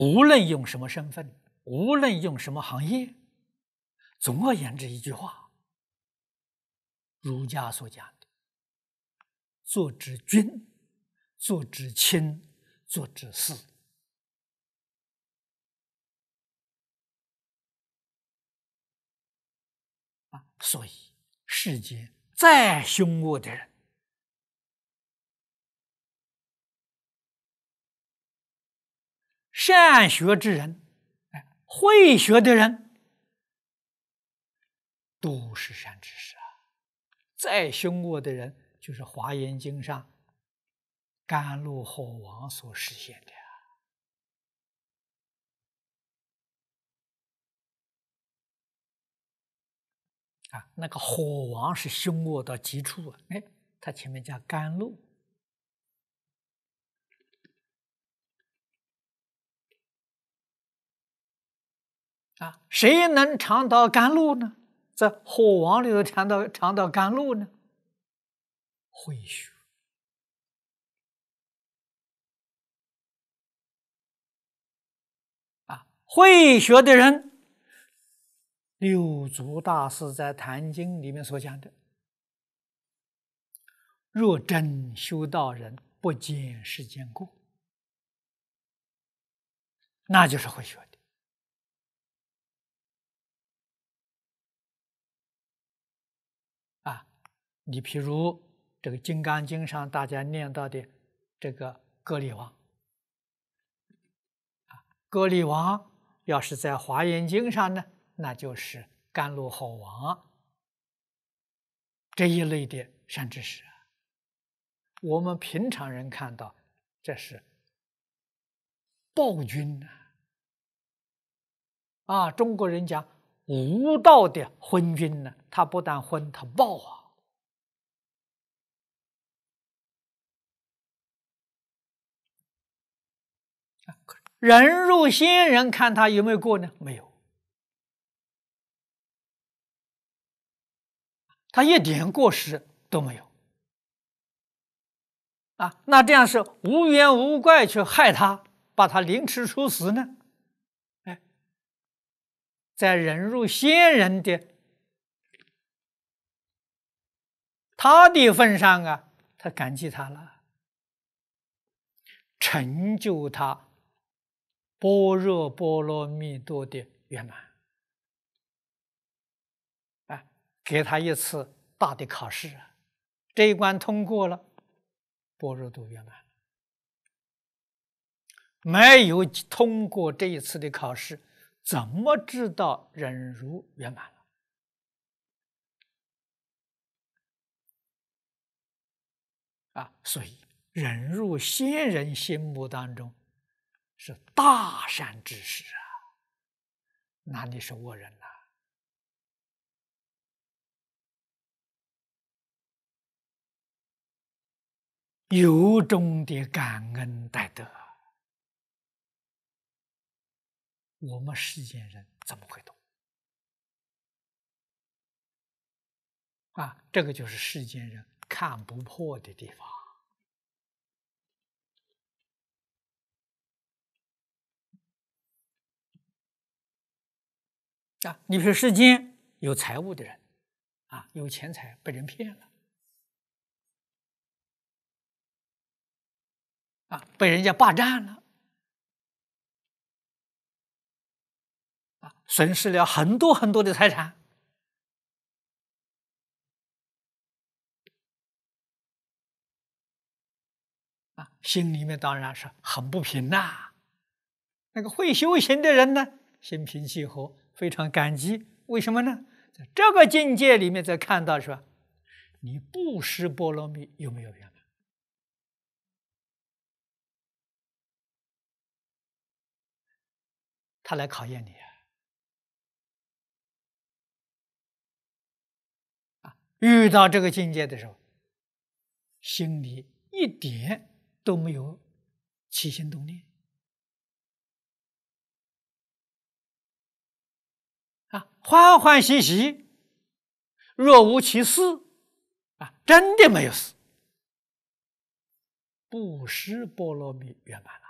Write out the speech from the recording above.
无论用什么身份，无论用什么行业，总而言之一句话，儒家所讲的做之君，做之亲，做之事。所以世间再凶恶的人，善学之人，会学的人，都是善知识啊。再凶恶的人，就是《华严经》上甘露火王所实现的那个火王是凶恶到极处啊！他前面加甘露谁能尝到甘露呢？在火王里头尝到甘露呢？会学会学的人，六祖大师在《坛经》里面所讲的：“若真修道人，不见世间过。”那就是会学的。你譬如这个《金刚经》上大家念到的这个歌利王，歌利王要是在《华严经》上呢，那就是甘露火王这一类的善知识。我们平常人看到，这是暴君中国人讲无道的昏君呢，他不但昏，他暴人入仙人看他有没有过呢？没有，他一点过失都没有那这样是无缘无怪去害他，把他凌迟处死呢？在人入仙人的他的份上他感激他了，成就他般若波罗蜜多的圆满给他一次大的考试这一关通过了，般若都圆满。没有通过这一次的考试，怎么知道忍辱圆满了所以忍入仙人心目当中是大善之事哪里是恶人由衷的感恩戴德，我们世间人怎么会懂这个就是世间人看不破的地方你说世间有财物的人有钱财被人骗了被人家霸占了损失了很多很多的财产心里面当然是很不平那个会修行的人呢，心平气和，非常感激。为什么呢？在这个境界里面，在看到说，你布施波罗蜜有没有圆满？他来考验你遇到这个境界的时候，心里一点都没有起心动念欢欢喜喜，若无其事真的没有事，布施波罗蜜圆满。